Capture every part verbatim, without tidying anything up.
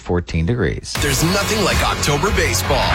fourteen degrees. There's nothing like October baseball.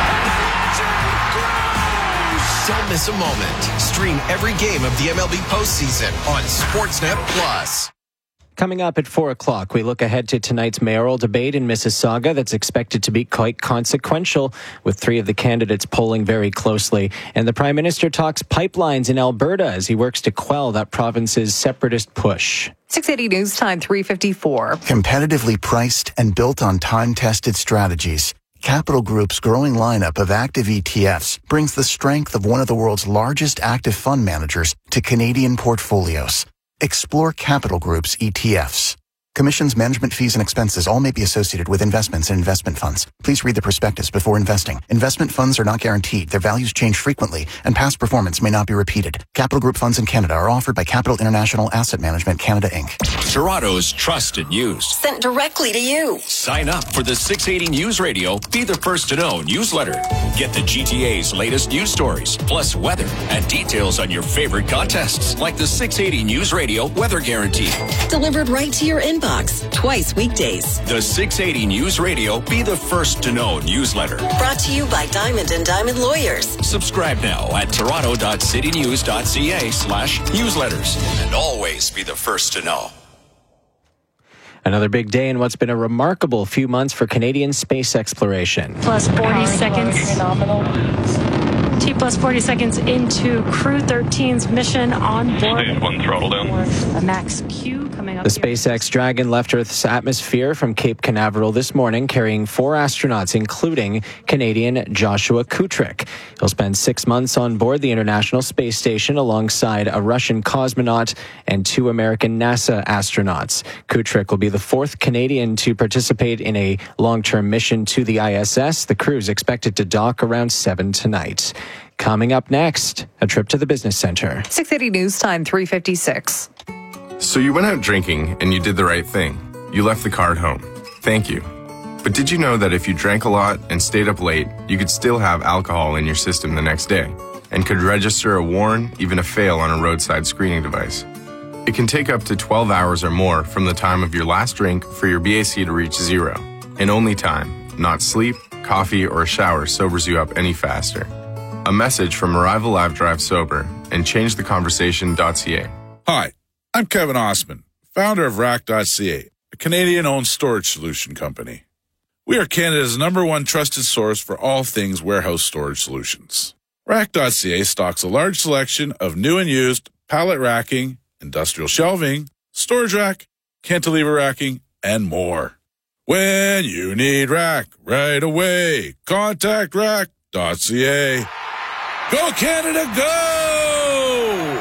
Don't miss a moment. Stream every game of the M L B postseason on Sportsnet Plus. Coming up at four o'clock, we look ahead to tonight's mayoral debate in Mississauga that's expected to be quite consequential, with three of the candidates polling very closely. And the Prime Minister talks pipelines in Alberta as he works to quell that province's separatist push. six eighty News Time, three fifty-four. Competitively priced and built on time-tested strategies, Capital Group's growing lineup of active E T Fs brings the strength of one of the world's largest active fund managers to Canadian portfolios. Explore Capital Group's E T Fs. Commissions, management fees, and expenses all may be associated with investments and investment funds. Please read the prospectus before investing. Investment funds are not guaranteed. Their values change frequently, and past performance may not be repeated. Capital Group funds in Canada are offered by Capital International Asset Management Canada, Incorporated. Toronto's trusted news. Sent directly to you. Sign up for the six eighty News Radio Be the First to Know newsletter. Get the G T A's latest news stories, plus weather and details on your favorite contests, like the six eighty News Radio Weather Guarantee. Delivered right to your inbox, twice weekdays. The six eighty News Radio Be the First to Know newsletter. Brought to you by Diamond and Diamond Lawyers. Subscribe now at toronto.citynews.ca slash newsletters. And always be the first to know. Another big day in what's been a remarkable few months for Canadian space exploration. Plus forty seconds. T plus forty seconds into Crew thirteen's mission on board. Stage one throttle down. A Max Q coming up. The SpaceX Dragon left Earth's atmosphere from Cape Canaveral this morning, carrying four astronauts, including Canadian Joshua Kutrick. He'll spend six months on board the International Space Station alongside a Russian cosmonaut and two American NASA astronauts. Kutrick will be the fourth Canadian to participate in a long-term mission to the I S S. The crew is expected to dock around seven tonight. Coming up next, a trip to the business center. six eighty News Time, three fifty-six. So you went out drinking and you did the right thing. You left the car at home. Thank you. But did you know that if you drank a lot and stayed up late, you could still have alcohol in your system the next day and could register a warn, even a fail on a roadside screening device? It can take up to twelve hours or more from the time of your last drink for your B A C to reach zero. And only time, not sleep, coffee, or a shower sobers you up any faster. A message from Arrival Live Drive Sober and change the conversation dot c a. Hi, I'm Kevin Osman, founder of rack dot c a, a Canadian-owned storage solution company. We are Canada's number one trusted source for all things warehouse storage solutions. rack dot c a stocks a large selection of new and used pallet racking, industrial shelving, storage rack, cantilever racking, and more. When you need rack right away, contact rack dot c a. Go Canada, go!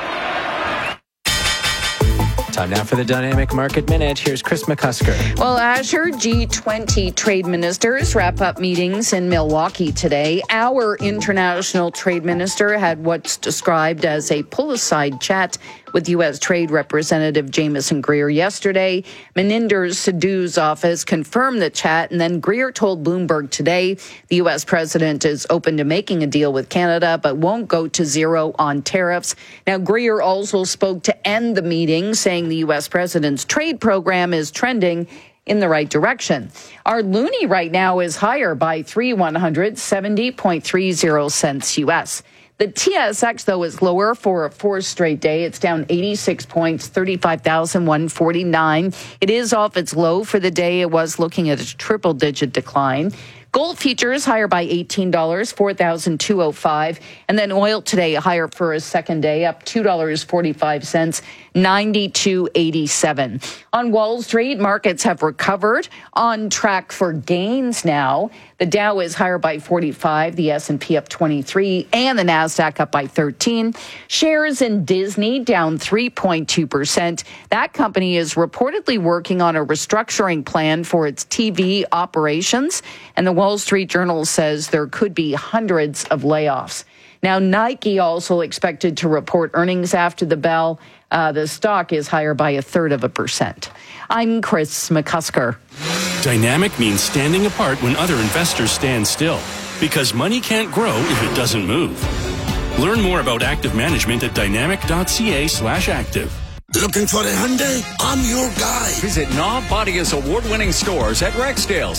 Time now for the Dynamic Market Minute. Here's Chris McCusker. Well, Asher, G twenty trade ministers wrap up meetings in Milwaukee today. Our international trade minister had what's described as a pull-aside chat with U S. Trade Representative Jamieson Greer yesterday. Meninder Sidhu's office confirmed the chat, and then Greer told Bloomberg today the U S president is open to making a deal with Canada, but won't go to zero on tariffs. Now, Greer also spoke to end the meeting, saying the U S president's trade program is trending in the right direction. Our loonie right now is higher by three one hundred seventy point three zero cents U S. The T S X, though, is lower for a fourth straight day. It's down eighty-six points, thirty-five thousand one hundred forty-nine. It is off its low for the day. It was looking at a triple-digit decline. Gold futures higher by eighteen dollars, four thousand two hundred five dollars. And then oil today higher for a second day, up two dollars and forty-five cents, ninety-two eighty-seven. On Wall Street, markets have recovered, on track for gains now. The Dow is higher by forty-five, the S and P up twenty-three, and the Nasdaq up by thirteen. Shares in Disney down three point two percent. That company is reportedly working on a restructuring plan for its T V operations, and the Wall Street Journal says there could be hundreds of layoffs. Now, Nike also expected to report earnings after the bell. Uh, the stock is higher by a third of a percent. I'm Chris McCusker. Dynamic means standing apart when other investors stand still, because money can't grow if it doesn't move. Learn more about active management at dynamic dot c a slash active. Looking for a Hyundai? I'm your guy. Visit Knob Bodia's award-winning stores at Rexdale.